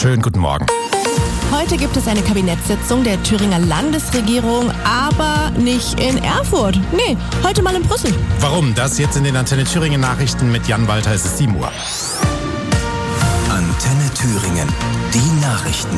Schönen guten Morgen. Heute gibt es eine Kabinettssitzung der Thüringer Landesregierung, aber nicht in Erfurt. Nee, heute mal in Brüssel. Warum? Das jetzt in den Antenne Thüringen Nachrichten mit Jan Walter. Es ist 7 Uhr. Antenne Thüringen. Die Nachrichten.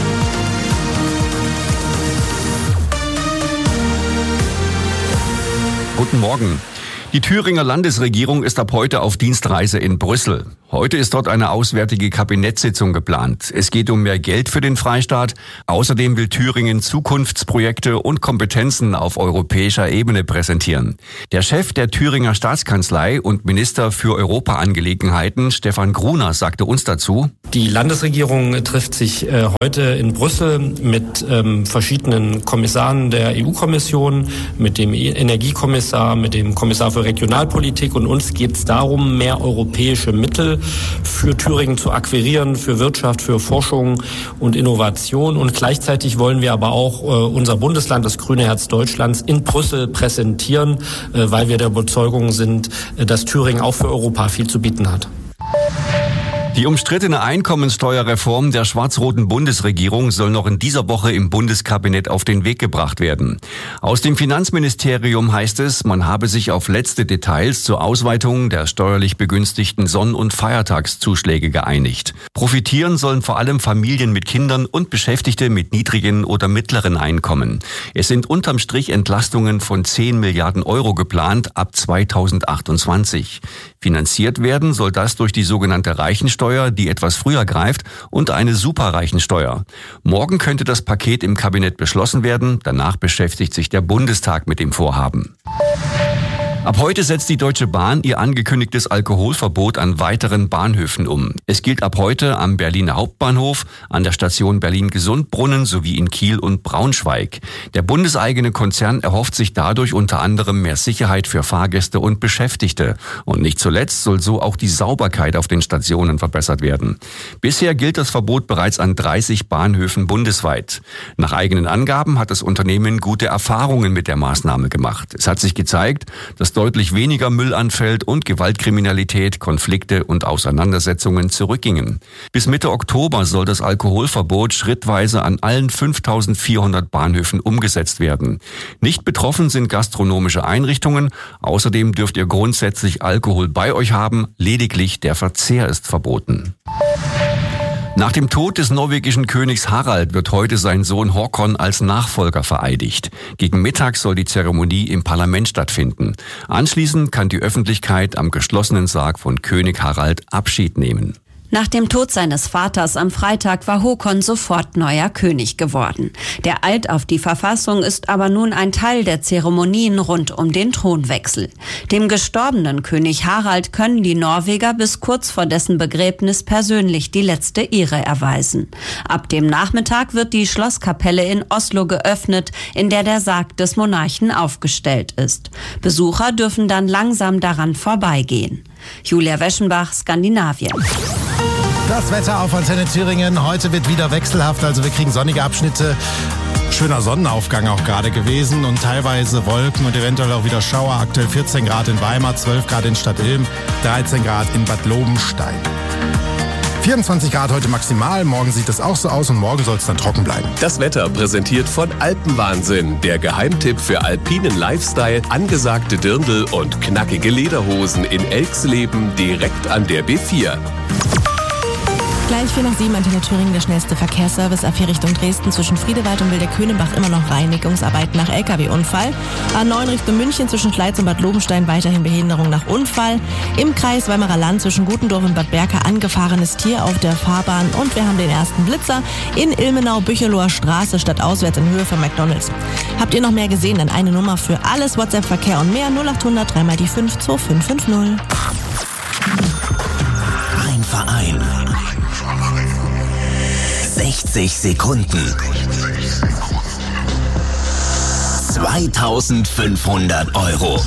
Guten Morgen. Die Thüringer Landesregierung ist ab heute auf Dienstreise in Brüssel. Heute ist dort eine auswärtige Kabinettssitzung geplant. Es geht um mehr Geld für den Freistaat. Außerdem will Thüringen Zukunftsprojekte und Kompetenzen auf europäischer Ebene präsentieren. Der Chef der Thüringer Staatskanzlei und Minister für Europaangelegenheiten, Stefan Gruner, sagte uns dazu: Die Landesregierung trifft sich heute in Brüssel mit verschiedenen Kommissaren der EU-Kommission, mit dem Energiekommissar, mit dem Kommissar für Regionalpolitik, und uns geht es darum, mehr europäische Mittel für Thüringen zu akquirieren, für Wirtschaft, für Forschung und Innovation. Und gleichzeitig wollen wir aber auch unser Bundesland, das grüne Herz Deutschlands, in Brüssel präsentieren, weil wir der Überzeugung sind, dass Thüringen auch für Europa viel zu bieten hat. Die umstrittene Einkommenssteuerreform der schwarz-roten Bundesregierung soll noch in dieser Woche im Bundeskabinett auf den Weg gebracht werden. Aus dem Finanzministerium heißt es, man habe sich auf letzte Details zur Ausweitung der steuerlich begünstigten Sonn- und Feiertagszuschläge geeinigt. Profitieren sollen vor allem Familien mit Kindern und Beschäftigte mit niedrigen oder mittleren Einkommen. Es sind unterm Strich Entlastungen von 10 Milliarden Euro geplant ab 2028. Finanziert werden soll das durch die sogenannte Reichensteuer, die etwas früher greift, und eine Superreichensteuer. Morgen könnte das Paket im Kabinett beschlossen werden. Danach beschäftigt sich der Bundestag mit dem Vorhaben. Ab heute setzt die Deutsche Bahn ihr angekündigtes Alkoholverbot an weiteren Bahnhöfen um. Es gilt ab heute am Berliner Hauptbahnhof, an der Station Berlin-Gesundbrunnen sowie in Kiel und Braunschweig. Der bundeseigene Konzern erhofft sich dadurch unter anderem mehr Sicherheit für Fahrgäste und Beschäftigte. Und nicht zuletzt soll so auch die Sauberkeit auf den Stationen verbessert werden. Bisher gilt das Verbot bereits an 30 Bahnhöfen bundesweit. Nach eigenen Angaben hat das Unternehmen gute Erfahrungen mit der Maßnahme gemacht. Es hat sich gezeigt, dass deutlich weniger Müll anfällt und Gewaltkriminalität, Konflikte und Auseinandersetzungen zurückgingen. Bis Mitte Oktober soll das Alkoholverbot schrittweise an allen 5400 Bahnhöfen umgesetzt werden. Nicht betroffen sind gastronomische Einrichtungen. Außerdem dürft ihr grundsätzlich Alkohol bei euch haben. Lediglich der Verzehr ist verboten. Nach dem Tod des norwegischen Königs Harald wird heute sein Sohn Håkon als Nachfolger vereidigt. Gegen Mittag soll die Zeremonie im Parlament stattfinden. Anschließend kann die Öffentlichkeit am geschlossenen Sarg von König Harald Abschied nehmen. Nach dem Tod seines Vaters am Freitag war Håkon sofort neuer König geworden. Der Eid auf die Verfassung ist aber nun ein Teil der Zeremonien rund um den Thronwechsel. Dem gestorbenen König Harald können die Norweger bis kurz vor dessen Begräbnis persönlich die letzte Ehre erweisen. Ab dem Nachmittag wird die Schlosskapelle in Oslo geöffnet, in der der Sarg des Monarchen aufgestellt ist. Besucher dürfen dann langsam daran vorbeigehen. Julia Weschenbach, Skandinavien. Das Wetter auf Antenne Thüringen. Heute wird wieder wechselhaft, also wir kriegen sonnige Abschnitte. Schöner Sonnenaufgang auch gerade gewesen und teilweise Wolken und eventuell auch wieder Schauer. Aktuell 14 Grad in Weimar, 12 Grad in Stadtilm, 13 Grad in Bad Lobenstein. 24 Grad heute maximal, morgen sieht es auch so aus und morgen soll es dann trocken bleiben. Das Wetter präsentiert von Alpenwahnsinn, der Geheimtipp für alpinen Lifestyle, angesagte Dirndl und knackige Lederhosen in Elxleben direkt an der B4. Gleich 4 nach 7, Antenne Thüringen, der schnellste Verkehrsservice A4 Richtung Dresden zwischen Friedewald und Wilder-Königbach immer noch Reinigungsarbeiten nach LKW-Unfall. A9 Richtung München zwischen Schleiz und Bad Lobenstein weiterhin Behinderung nach Unfall. Im Kreis Weimarer Land zwischen Gutendorf und Bad Berka angefahrenes Tier auf der Fahrbahn. Und wir haben den ersten Blitzer in Ilmenau-Bücheloher Straße stadtauswärts in Höhe von McDonalds. Habt ihr noch mehr gesehen? Dann eine Nummer für alles WhatsApp-Verkehr und mehr 0800 3 mal die 5 2550. Ein Verein. 60 Sekunden. 2500 Euro.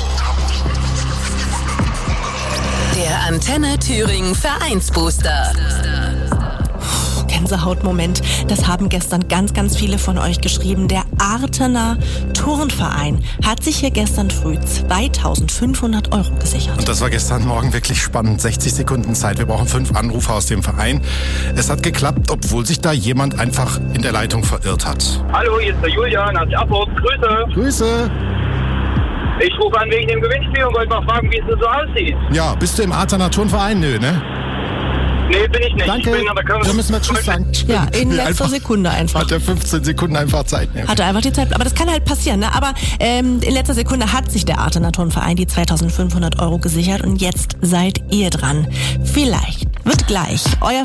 Der Antenne Thüringen Vereinsbooster. Gänsehautmoment. Das haben gestern ganz, ganz viele von euch geschrieben. Der Artener Turnverein hat sich hier gestern früh 2.500 € gesichert. Und das war gestern Morgen wirklich spannend. 60 Sekunden Zeit. Wir brauchen 5 Anrufe aus dem Verein. Es hat geklappt, obwohl sich da jemand einfach in der Leitung verirrt hat. Hallo, hier ist der Julian aus Erfurt. Grüße. Grüße. Ich rufe an wegen dem Gewinnspiel und wollte mal fragen, wie es so aussieht. Ja, bist du im Artener Turnverein? Nö, ne? Nee, bin ich nicht. Danke. Ich bin an der Da müssen wir Tschüss sagen. Ja, in letzter Sekunde einfach. Hat er 15 Sekunden einfach Zeit. Ne? Hatte einfach die Zeit, aber das kann halt passieren, ne? Aber in letzter Sekunde hat sich der Artener Turnverein die 2.500 € gesichert und jetzt seid ihr dran. Vielleicht wird gleich euer